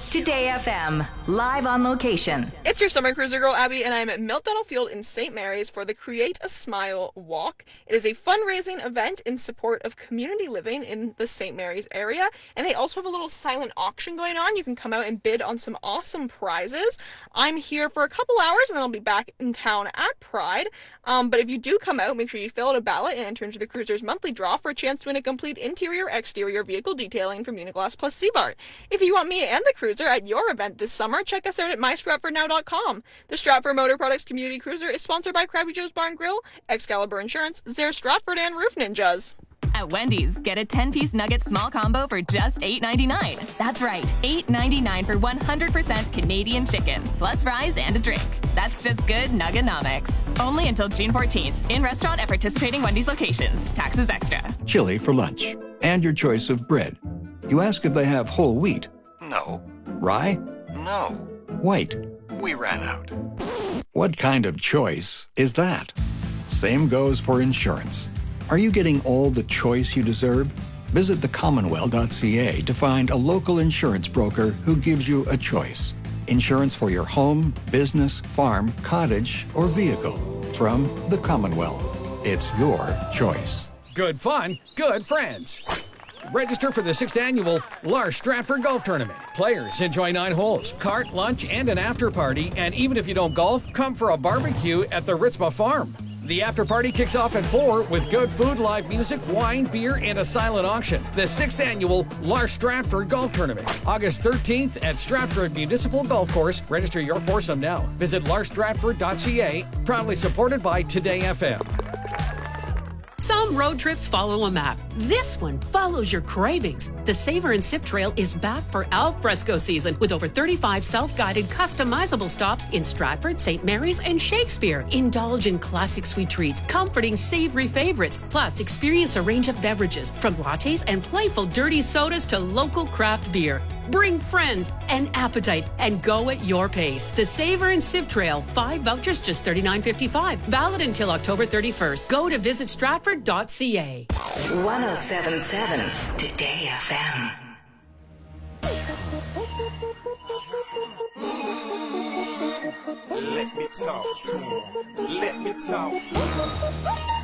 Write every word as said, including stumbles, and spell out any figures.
Today F M, live on location. It's your summer cruiser girl, Abby, and I'm at Milt Donald Field in Saint Mary's for the Create a Smile Walk. It is a fundraising event in support of community living in the Saint Mary's area, and they also have a little silent auction going on. You can come out and bid on some awesome prizes. I'm here for a couple hours, and then I'll be back in town at Pride. Um, but if you do come out, make sure you fill out a ballot and enter into the cruiser's monthly draw for a chance to win a complete interior-exterior vehicle detailing from Uniglass plus Seabart. If you want me and the cruiser at your event this summer, check us out at my stratford now dot com. The Stratford Motor Products Community Cruiser is sponsored by Krabby Joe's Barn Grill, Excalibur Insurance, Zare Stratford, and Roof Ninjas. At Wendy's, get a ten-piece nugget small combo for just eight ninety-nine. That's right, eight ninety-nine for one hundred percent Canadian chicken, plus fries and a drink. That's just good Nuggenomics. Only until June fourteenth, in restaurant at participating Wendy's locations. Taxes extra. Chili for lunch, and your choice of bread. You ask if they have whole wheat. No. Rye? No. White? We ran out. What kind of choice is that? Same goes for insurance. Are you getting all the choice you deserve? Visit the commonwealth dot c a to find a local insurance broker who gives you a choice. Insurance for your home, business, farm, cottage, or vehicle. From the Commonwealth. It's your choice. Good fun, good friends. Register for the sixth annual Lars Stratford Golf Tournament. Players enjoy nine holes, cart, lunch, and an after party. And even if you don't golf, come for a barbecue at the Ritzma Farm. The after party kicks off at four with good food, live music, wine, beer, and a silent auction. The sixth annual Lars Stratford Golf Tournament, August thirteenth at Stratford Municipal Golf Course. Register your foursome now. Visit lars stratford dot c a. Proudly supported by Today F M. Some road trips follow a map. This one follows your cravings. The Savor and Sip Trail is back for al fresco season with over thirty-five self-guided customizable stops in Stratford, Saint Mary's, and Shakespeare. Indulge in classic sweet treats, comforting savory favorites, plus experience a range of beverages from lattes and playful dirty sodas to local craft beer. Bring friends and appetite and go at your pace. The Savor and Sip Trail. Five vouchers, just thirty-nine fifty-five. Valid until October thirty-first. Go to visit stratford dot c a. one oh seven point seven Today F M. Let me talk to him. Let me talk to him.